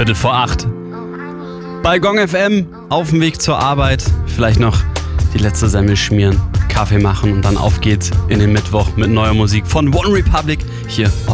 7:15. Bei Gong FM, auf dem Weg zur Arbeit, vielleicht noch die letzte Semmel schmieren, Kaffee machen und dann auf geht's in den Mittwoch mit neuer Musik von One Republic hier auf